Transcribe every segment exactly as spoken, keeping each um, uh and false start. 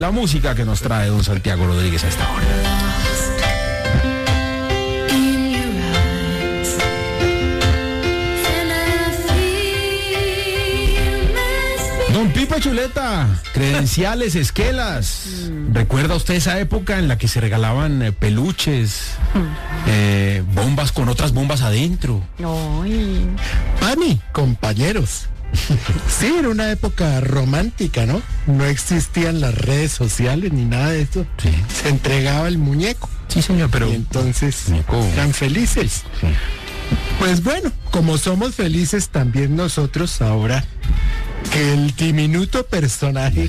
La música que nos trae don Santiago Rodríguez a esta hora. Don Pipe Chuleta, credenciales, esquelas. Mm. ¿Recuerda usted esa época en la que se regalaban eh, peluches, mm. eh, bombas con otras bombas adentro? Ay. Pani, compañeros. Sí, era una época romántica, ¿no? No existían las redes sociales ni nada de eso. Sí. Se entregaba el muñeco. Sí, señor, pero... Y entonces muñeco. Eran felices. Sí. Pues bueno, como somos felices también nosotros ahora, que el diminuto personaje,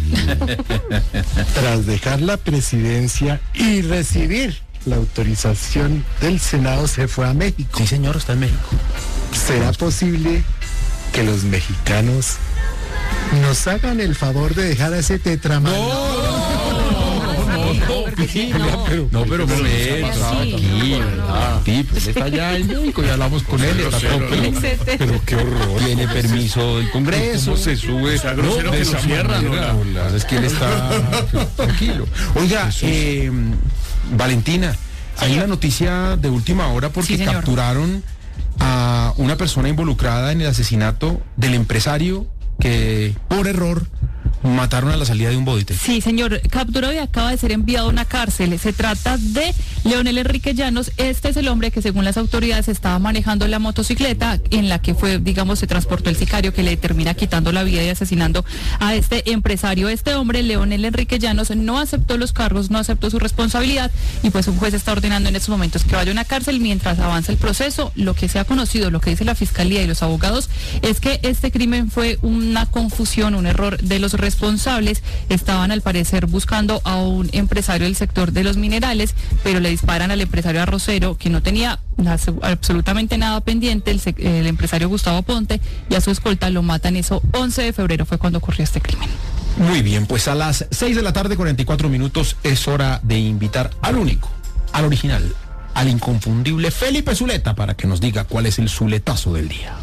tras dejar la presidencia y recibir la autorización del Senado, se fue a México. Sí, señor, está en México. ¿Será posible que los mexicanos nos hagan el favor de dejar a ese tetraman? No, no, no, no, pero momento, tranquilo. Él está allá en México, ya hablamos con él. Pero qué horror. Tiene permiso del Congreso. Se sube. No, de esa manera, no, es que él está tranquilo. Oiga, eh, Valentina, hay una noticia de última hora porque sí, capturaron a una persona involucrada en el asesinato del empresario que, por error, mataron a la salida de un bodite. Sí, señor, capturado y acaba de ser enviado a una cárcel. Se trata de Leonel Enrique Llanos. Este es el hombre que, según las autoridades, estaba manejando la motocicleta en la que fue, digamos, se transportó el sicario que le termina quitando la vida y asesinando a este empresario. Este hombre, Leonel Enrique Llanos, no aceptó los cargos, no aceptó su responsabilidad y pues un juez está ordenando en estos momentos que vaya a una cárcel mientras avanza el proceso. Lo que se ha conocido, lo que dice la fiscalía y los abogados, es que este crimen fue una confusión, un error de los responsables. responsables estaban al parecer buscando a un empresario del sector de los minerales, pero le disparan al empresario arrocero que no tenía absolutamente nada pendiente, el, el empresario Gustavo Ponte, y a su escolta lo matan. Eso once de febrero fue cuando ocurrió este crimen. Muy bien, pues a las seis de la tarde, cuarenta y cuatro minutos, es hora de invitar al único, al original, al inconfundible Felipe Zuleta para que nos diga cuál es el zuletazo del día.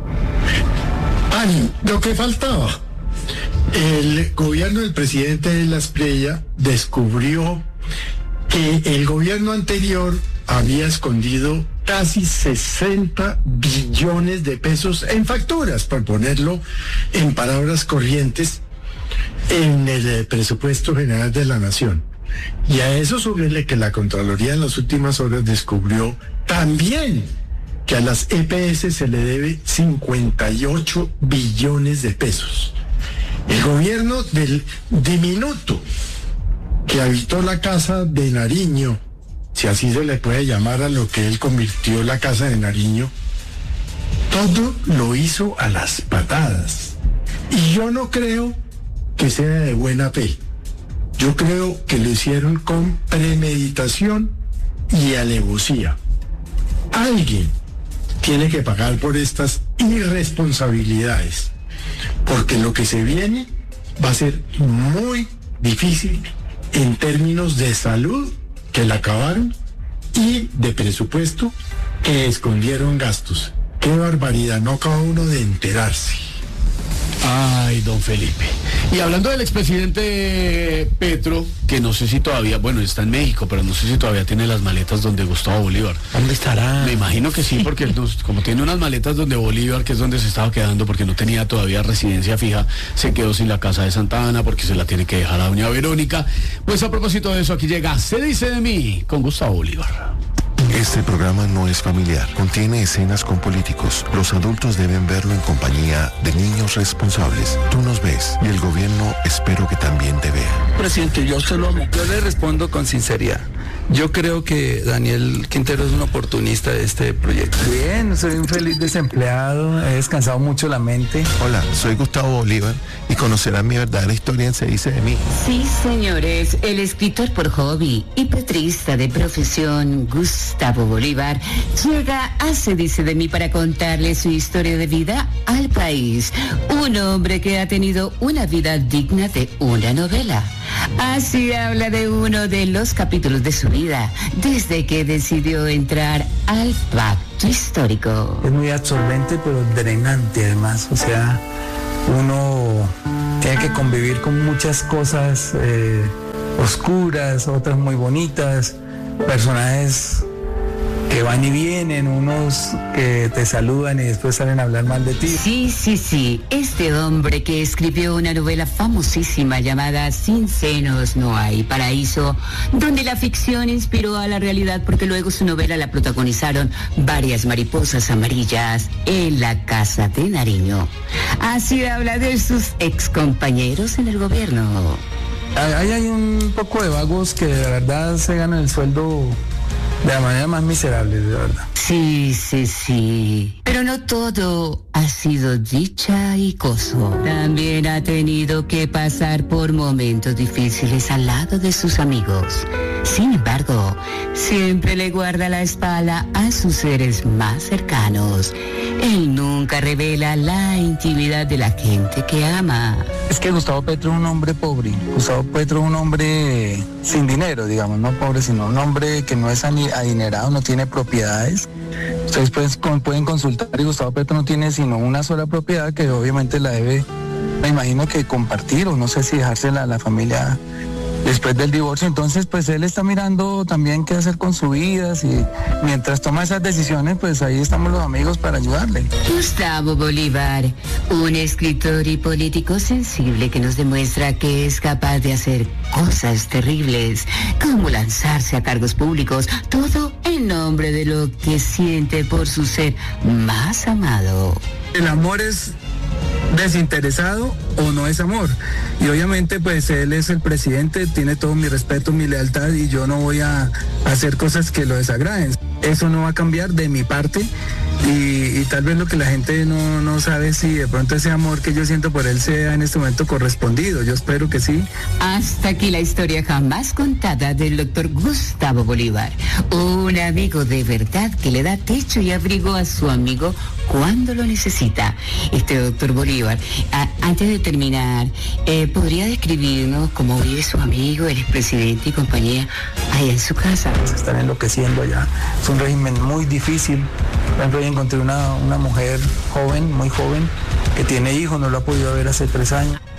Ani, lo que faltaba. El gobierno del presidente Asprilla descubrió que el gobierno anterior había escondido casi sesenta billones de pesos en facturas, por ponerlo en palabras corrientes, en el presupuesto general de la nación. Y a eso súbele que la Contraloría en las últimas horas descubrió también que a las E P S se le debe cincuenta y ocho billones de pesos. El gobierno del diminuto que habitó la casa de Nariño, si así se le puede llamar a lo que él convirtió la casa de Nariño, todo lo hizo a las patadas. Y yo no creo que sea de buena fe. Yo creo que lo hicieron con premeditación y alevosía. Alguien tiene que pagar por estas irresponsabilidades, porque lo que se viene va a ser muy difícil en términos de salud, que la acabaron, y de presupuesto, que escondieron gastos. ¡Qué barbaridad! No acaba uno de enterarse. Ay, don Felipe. Y hablando del expresidente Petro, que no sé si todavía, bueno, está en México, pero no sé si todavía tiene las maletas donde Gustavo Bolívar. ¿Dónde estará? Me imagino que sí, porque como tiene unas maletas donde Bolívar, que es donde se estaba quedando, porque no tenía todavía residencia fija, se quedó sin la casa de Santa Ana, porque se la tiene que dejar a doña Verónica. Pues a propósito de eso, aquí llega Se dice de mí, con Gustavo Bolívar. Este programa no es familiar, contiene escenas con políticos. Los adultos deben verlo en compañía de niños responsables. Tú nos ves y el gobierno espero que también te vea. Presidente, yo se lo amo. Yo le respondo con sinceridad. Yo creo que Daniel Quintero es un oportunista de este proyecto. Bien, soy un feliz desempleado, he descansado mucho la mente. Hola, soy Gustavo Bolívar y conocerán mi verdadera historia en Se dice de mí. Sí, señores, el escritor por hobby y petrista de profesión, Gustavo Bolívar, llega a Se dice de mí para contarle su historia de vida al país. Un hombre que ha tenido una vida digna de una novela. Así habla de uno de los capítulos de su vida, desde que decidió entrar al pacto histórico. Es muy absorbente, pero drenante además. O sea, uno tiene que convivir con muchas cosas eh, oscuras, otras muy bonitas, personajes que van y vienen, unos que te saludan y después salen a hablar mal de ti. Sí, sí, sí. Este hombre que escribió una novela famosísima llamada Sin senos no hay paraíso, donde la ficción inspiró a la realidad porque luego su novela la protagonizaron varias mariposas amarillas en la Casa de Nariño. Así habla de sus excompañeros en el gobierno. Ahí hay un poco de vagos que de verdad se ganan el sueldo de la manera más miserable, de verdad. Sí, sí, sí. Pero no todo ha sido dicha y gozo. También ha tenido que pasar por momentos difíciles al lado de sus amigos. Sin embargo, siempre le guarda la espalda a sus seres más cercanos. Él nunca revela la intimidad de la gente que ama. Es que Gustavo Petro es un hombre pobre. Gustavo Petro es un hombre sin dinero, digamos, no pobre, sino un hombre que no es adinerado, no tiene propiedades. Ustedes pueden, pueden consultar y Gustavo Petro no tiene sino una sola propiedad que obviamente la debe, me imagino que compartir o no sé si dejársela a la familia después del divorcio. Entonces pues él está mirando también qué hacer con su vida y mientras toma esas decisiones pues ahí estamos los amigos para ayudarle. Gustavo Bolívar, un escritor y político sensible que nos demuestra que es capaz de hacer cosas terribles, como lanzarse a cargos públicos, todo en nombre de lo que siente por su ser más amado. El amor es desinteresado o no es amor, y obviamente pues él es el presidente, tiene todo mi respeto, mi lealtad, y yo no voy a hacer cosas que lo desagraden. Eso no va a cambiar de mi parte, y, y tal vez lo que la gente no, no sabe si de pronto ese amor que yo siento por él sea en este momento correspondido. Yo espero que sí. Hasta aquí la historia jamás contada del doctor Gustavo Bolívar, un amigo de verdad que le da techo y abrigo a su amigo cuando lo necesita. Este doctor Bolívar, a, antes de terminar, eh, ¿podría describirnos cómo vive su amigo, el expresidente y compañía, allá en su casa? Se están enloqueciendo allá. Es un régimen muy difícil. Por ejemplo, yo encontré una, una mujer joven, muy joven, que tiene hijos, no lo ha podido ver hace tres años.